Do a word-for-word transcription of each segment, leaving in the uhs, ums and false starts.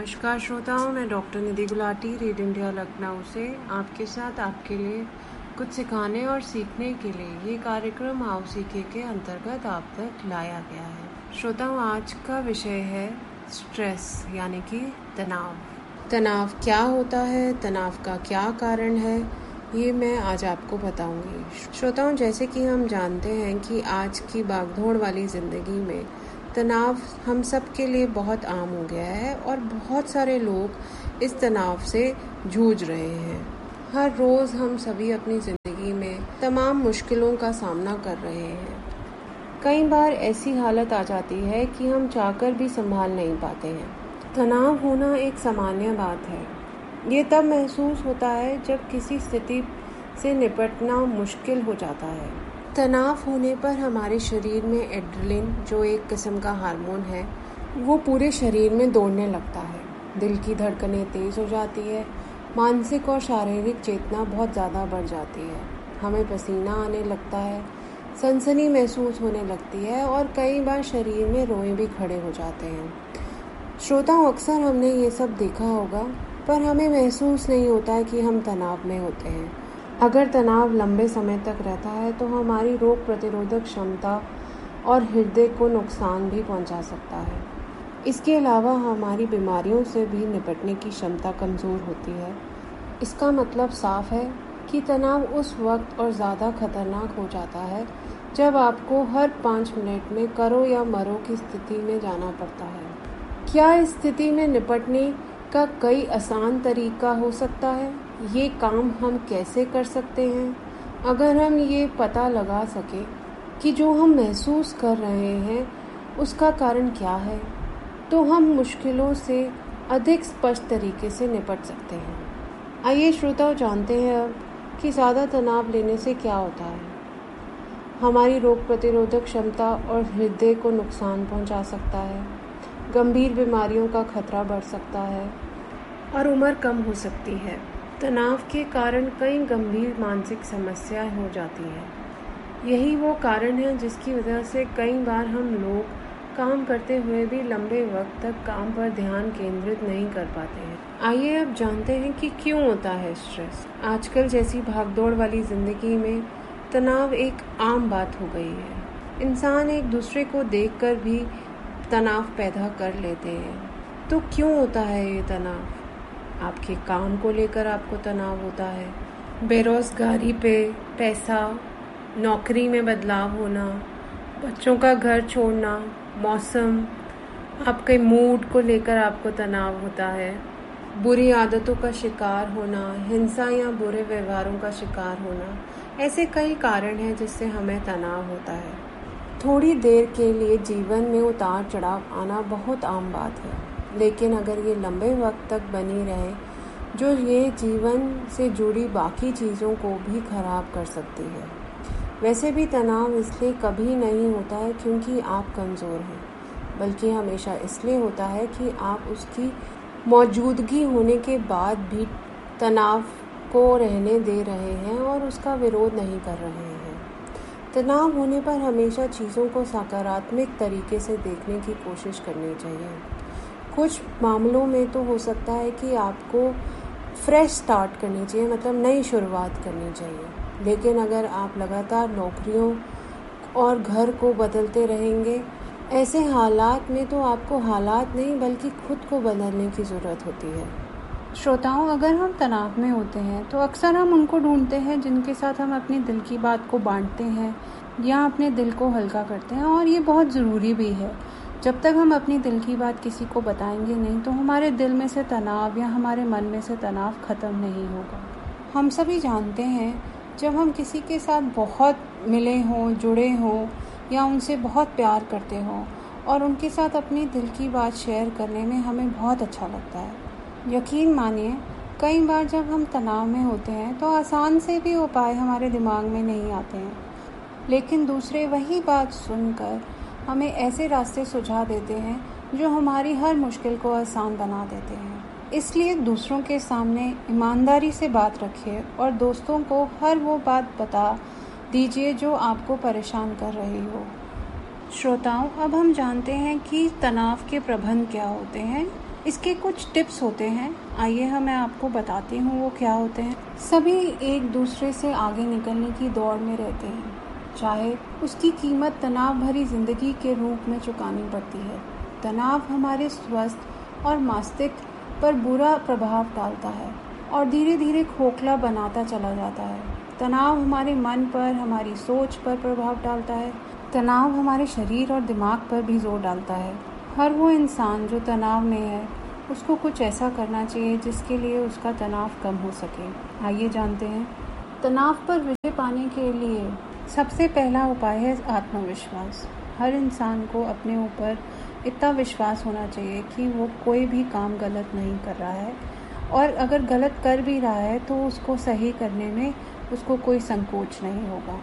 नमस्कार श्रोताओं, मैं डॉक्टर निधि गुलाटी रीड इंडिया लखनऊ से आपके साथ आपके लिए कुछ सिखाने और सीखने के लिए ये कार्यक्रम आओ सीखे के अंतर्गत आप तक लाया गया है। श्रोताओं, आज का विषय है स्ट्रेस यानी कि तनाव। तनाव क्या होता है, तनाव का क्या कारण है, ये मैं आज आपको बताऊंगी। श्रोताओं, जैसे कि हम जानते हैं कि आज की भागदौड़ वाली ज़िंदगी में तनाव हम सब के लिए बहुत आम हो गया है और बहुत सारे लोग इस तनाव से जूझ रहे हैं। हर रोज़ हम सभी अपनी ज़िंदगी में तमाम मुश्किलों का सामना कर रहे हैं। कई बार ऐसी हालत आ जाती है कि हम चाहकर भी संभाल नहीं पाते हैं। तनाव होना एक सामान्य बात है। ये तब महसूस होता है जब किसी स्थिति से निपटना मुश्किल हो जाता है। तनाव होने पर हमारे शरीर में एड्रेनलिन, जो एक किस्म का हार्मोन है, वो पूरे शरीर में दौड़ने लगता है। दिल की धड़कनें तेज़ हो जाती है, मानसिक और शारीरिक चेतना बहुत ज़्यादा बढ़ जाती है। हमें पसीना आने लगता है, सनसनी महसूस होने लगती है और कई बार शरीर में रोएं भी खड़े हो जाते हैं। श्रोताओं, अक्सर हमने ये सब देखा होगा, पर हमें महसूस नहीं होता है कि हम तनाव में होते हैं। अगर तनाव लंबे समय तक रहता है तो हमारी रोग प्रतिरोधक क्षमता और हृदय को नुकसान भी पहुंचा सकता है। इसके अलावा हमारी बीमारियों से भी निपटने की क्षमता कमज़ोर होती है। इसका मतलब साफ है कि तनाव उस वक्त और ज़्यादा खतरनाक हो जाता है जब आपको हर पाँच मिनट में करो या मरो की स्थिति में जाना पड़ता है। क्या इस स्थिति में निपटने का कोई आसान तरीका हो सकता है? ये काम हम कैसे कर सकते हैं? अगर हम ये पता लगा सकें कि जो हम महसूस कर रहे हैं उसका कारण क्या है, तो हम मुश्किलों से अधिक स्पष्ट तरीके से निपट सकते हैं। आइए श्रोताओं, जानते हैं अब कि ज़्यादा तनाव लेने से क्या होता है। हमारी रोग प्रतिरोधक क्षमता और हृदय को नुकसान पहुंचा सकता है, गंभीर बीमारियों का खतरा बढ़ सकता है और उम्र कम हो सकती है। तनाव के कारण कई गंभीर मानसिक समस्या हो जाती है। यही वो कारण है जिसकी वजह से कई बार हम लोग काम करते हुए भी लंबे वक्त तक काम पर ध्यान केंद्रित नहीं कर पाते हैं। आइए अब जानते हैं कि क्यों होता है स्ट्रेस। आजकल जैसी भागदौड़ वाली ज़िंदगी में तनाव एक आम बात हो गई है। इंसान एक दूसरे को देखकर भी तनाव पैदा कर लेते हैं। तो क्यों होता है ये तनाव? आपके काम को लेकर आपको तनाव होता है, बेरोजगारी पे, पैसा, नौकरी में बदलाव होना, बच्चों का घर छोड़ना, मौसम, आपके मूड को लेकर आपको तनाव होता है, बुरी आदतों का शिकार होना, हिंसा या बुरे व्यवहारों का शिकार होना। ऐसे कई कारण हैं जिससे हमें तनाव होता है। थोड़ी देर के लिए जीवन में उतार चढ़ाव आना बहुत आम बात है, लेकिन अगर ये लंबे वक्त तक बनी रहे, जो ये जीवन से जुड़ी बाकी चीज़ों को भी खराब कर सकती है। वैसे भी तनाव इसलिए कभी नहीं होता है क्योंकि आप कमज़ोर हैं, बल्कि हमेशा इसलिए होता है कि आप उसकी मौजूदगी होने के बाद भी तनाव को रहने दे रहे हैं और उसका विरोध नहीं कर रहे हैं। तनाव होने पर हमेशा चीज़ों को सकारात्मक तरीके से देखने की कोशिश करनी चाहिए। कुछ मामलों में तो हो सकता है कि आपको फ्रेश स्टार्ट करनी चाहिए, मतलब नई शुरुआत करनी चाहिए। लेकिन अगर आप लगातार नौकरियों और घर को बदलते रहेंगे, ऐसे हालात में तो आपको हालात नहीं बल्कि खुद को बदलने की ज़रूरत होती है। श्रोताओं, अगर हम तनाव में होते हैं तो अक्सर हम उनको ढूंढते हैं जिनके साथ हम अपने दिल की बात को बांटते हैं या अपने दिल को हल्का करते हैं, और ये बहुत ज़रूरी भी है। जब तक हम अपनी दिल की बात किसी को बताएंगे नहीं तो हमारे दिल में से तनाव या हमारे मन में से तनाव ख़त्म नहीं होगा। हम सभी जानते हैं, जब हम किसी के साथ बहुत मिले हों, जुड़े हों या उनसे बहुत प्यार करते हों और उनके साथ अपनी दिल की बात शेयर करने में हमें बहुत अच्छा लगता है। यकीन मानिए, कई बार जब हम तनाव में होते हैं तो आसान से भी उपाय हमारे दिमाग में नहीं आते हैं, लेकिन दूसरे वही बात सुनकर हमें ऐसे रास्ते सुझा देते हैं जो हमारी हर मुश्किल को आसान बना देते हैं। इसलिए दूसरों के सामने ईमानदारी से बात रखिए और दोस्तों को हर वो बात बता दीजिए जो आपको परेशान कर रही हो। श्रोताओं, अब हम जानते हैं कि तनाव के प्रबंध क्या होते हैं इसके कुछ टिप्स होते हैं, आइए हम मैं आपको बताती हूँ वो क्या होते हैं। सभी एक दूसरे से आगे निकलने की दौड़ में रहते हैं, चाहे उसकी कीमत तनाव भरी जिंदगी के रूप में चुकानी पड़ती है। तनाव हमारे स्वास्थ्य और मस्तिष्क पर बुरा प्रभाव डालता है और धीरे धीरे खोखला बनाता चला जाता है। तनाव हमारे मन पर, हमारी सोच पर प्रभाव डालता है। तनाव हमारे शरीर और दिमाग पर भी जोर डालता है। हर वो इंसान जो तनाव में है, उसको कुछ ऐसा करना चाहिए जिसके लिए उसका तनाव कम हो सके। आइए जानते हैं। तनाव पर विजय पाने के लिए सबसे पहला उपाय है आत्मविश्वास। हर इंसान को अपने ऊपर इतना विश्वास होना चाहिए कि वो कोई भी काम गलत नहीं कर रहा है, और अगर गलत कर भी रहा है तो उसको सही करने में उसको कोई संकोच नहीं होगा।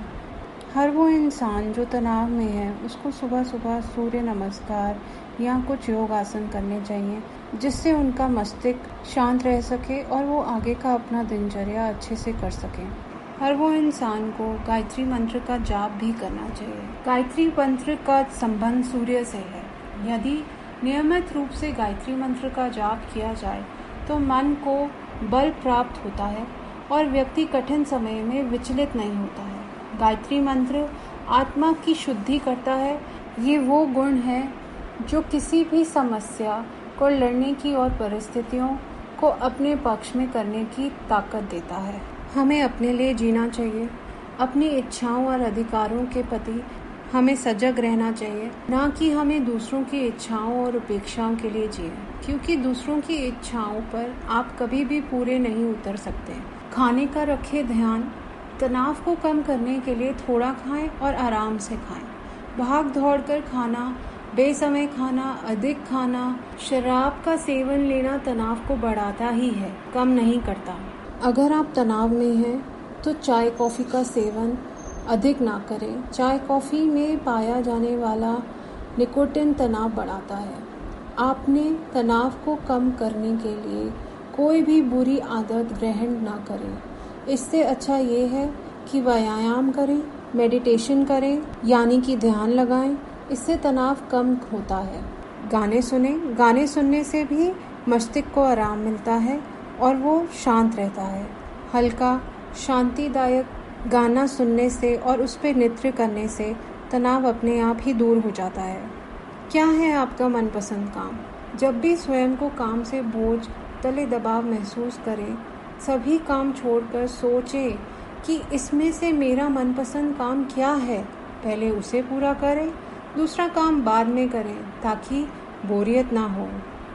हर वो इंसान जो तनाव में है, उसको सुबह सुबह सूर्य नमस्कार या कुछ योग आसन करने चाहिए, जिससे उनका मस्तिष्क शांत रह सके और वो आगे का अपना दिनचर्या अच्छे से कर सके। हर वो इंसान को गायत्री मंत्र का जाप भी करना चाहिए। गायत्री मंत्र का संबंध सूर्य से है। यदि नियमित रूप से गायत्री मंत्र का जाप किया जाए तो मन को बल प्राप्त होता है और व्यक्ति कठिन समय में विचलित नहीं होता है। गायत्री मंत्र आत्मा की शुद्धि करता है। ये वो गुण है जो किसी भी समस्या को लड़ने की और परिस्थितियों को अपने पक्ष में करने की ताकत देता है। हमें अपने लिए जीना चाहिए। अपनी इच्छाओं और अधिकारों के प्रति हमें सजग रहना चाहिए, ना कि हमें दूसरों की इच्छाओं और अपेक्षाओं के लिए जिए, क्योंकि दूसरों की इच्छाओं पर आप कभी भी पूरे नहीं उतर सकते। खाने का रखें ध्यान। तनाव को कम करने के लिए थोड़ा खाएं और आराम से खाएं। भाग दौड़ कर खाना, बेसमय खाना, अधिक खाना, शराब का सेवन लेना तनाव को बढ़ाता ही है, कम नहीं करता। अगर आप तनाव में हैं तो चाय कॉफ़ी का सेवन अधिक ना करें। चाय कॉफ़ी में पाया जाने वाला निकोटिन तनाव बढ़ाता है। आपने तनाव को कम करने के लिए कोई भी बुरी आदत ग्रहण ना करें। इससे अच्छा ये है कि व्यायाम करें, मेडिटेशन करें, यानी कि ध्यान लगाएं। इससे तनाव कम होता है। गाने सुने। गाने सुनने से भी मस्तिष्क को आराम मिलता है और वो शांत रहता है। हल्का शांतिदायक गाना सुनने से और उस पर नृत्य करने से तनाव अपने आप ही दूर हो जाता है। क्या है आपका मनपसंद काम? जब भी स्वयं को काम से बोझ तले दबाव महसूस करें, सभी काम छोड़कर सोचें कि इसमें से मेरा मनपसंद काम क्या है। पहले उसे पूरा करें, दूसरा काम बाद में करें, ताकि बोरियत ना हो।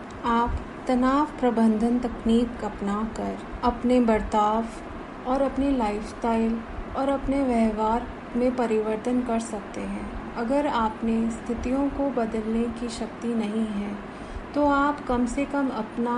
आप तनाव प्रबंधन तकनीक अपनाकर अपने बर्ताव और अपने लाइफस्टाइल और अपने व्यवहार में परिवर्तन कर सकते हैं। अगर आपने स्थितियों को बदलने की शक्ति नहीं है तो आप कम से कम अपना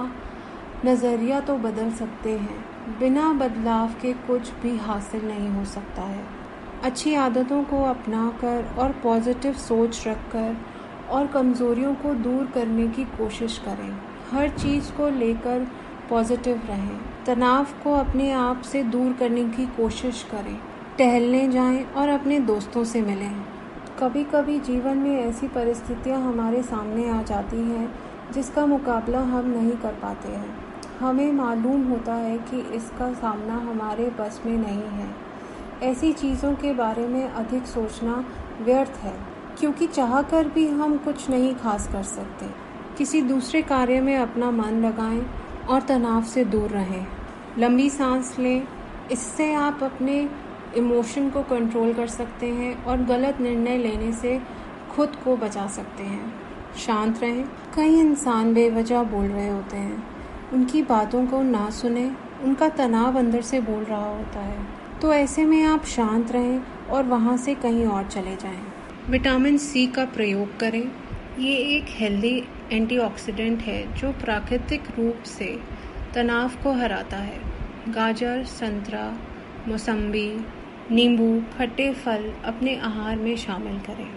नज़रिया तो बदल सकते हैं। बिना बदलाव के कुछ भी हासिल नहीं हो सकता है। अच्छी आदतों को अपनाकर और पॉजिटिव सोच रखकर और कमज़ोरियों को दूर करने की कोशिश करें। हर चीज़ को लेकर पॉजिटिव रहें। तनाव को अपने आप से दूर करने की कोशिश करें। टहलने जाएं और अपने दोस्तों से मिलें। कभी कभी जीवन में ऐसी परिस्थितियां हमारे सामने आ जाती हैं जिसका मुकाबला हम नहीं कर पाते हैं। हमें मालूम होता है कि इसका सामना हमारे बस में नहीं है। ऐसी चीज़ों के बारे में अधिक सोचना व्यर्थ है, क्योंकि चाहकर भी हम कुछ नहीं खास कर सकते। किसी दूसरे कार्य में अपना मन लगाएं और तनाव से दूर रहें। लंबी सांस लें। इससे आप अपने इमोशन को कंट्रोल कर सकते हैं और गलत निर्णय लेने से खुद को बचा सकते हैं। शांत रहें। कई इंसान बेवजह बोल रहे होते हैं, उनकी बातों को ना सुने। उनका तनाव अंदर से बोल रहा होता है, तो ऐसे में आप शांत रहें और वहाँ से कहीं और चले जाएं। विटामिन सी का प्रयोग करें। ये एक हेल्दी एंटीऑक्सीडेंट है जो प्राकृतिक रूप से तनाव को हराता है। गाजर, संतरा, मौसम्बी, नींबू, खट्टे फल अपने आहार में शामिल करें।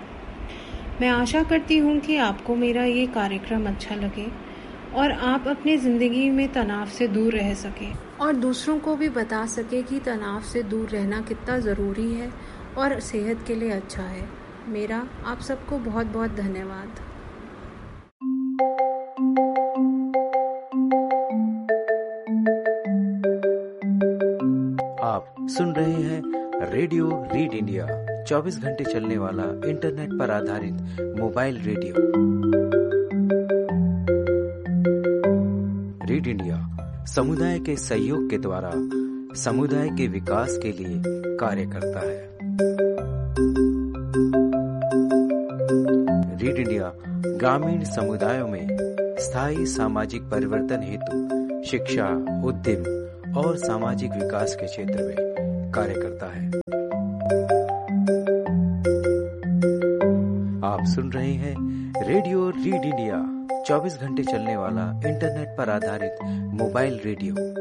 मैं आशा करती हूँ कि आपको मेरा ये कार्यक्रम अच्छा लगे और आप अपनी ज़िंदगी में तनाव से दूर रह सकें और दूसरों को भी बता सकें कि तनाव से दूर रहना कितना ज़रूरी है और सेहत के लिए अच्छा है। मेरा आप सबको बहुत बहुत धन्यवाद। सुन रहे हैं रेडियो रीड इंडिया, चौबीस घंटे चलने वाला इंटरनेट पर आधारित मोबाइल रेडियो। रीड इंडिया समुदाय के सहयोग के द्वारा समुदाय के विकास के लिए कार्य करता है। रीड इंडिया ग्रामीण समुदायों में स्थायी सामाजिक परिवर्तन हेतु शिक्षा, उद्यम और सामाजिक विकास के क्षेत्र में कार्य करता है। आप सुन रहे हैं रेडियो रीड इंडिया, चौबीस घंटे चलने वाला इंटरनेट पर आधारित मोबाइल रेडियो।